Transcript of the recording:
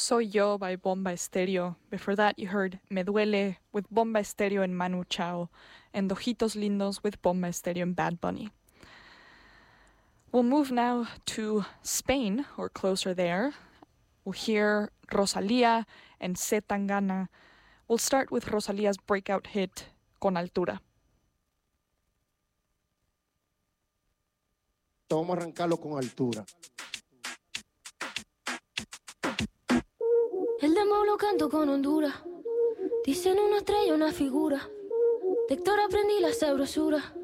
Soy Yo by Bomba Estéreo. Before that, you heard Me Duele with Bomba Estéreo and Manu Chao, and Ojitos Lindos with Bomba Estéreo and Bad Bunny. We'll move now to Spain, or closer there. We'll hear Rosalía and C. Tangana. We'll start with Rosalía's breakout hit, Con Altura. Vamos a arrancarlo con altura. El demo lo canto con Honduras. Dicen una estrella, una figura. De Héctor aprendí la sabrosura.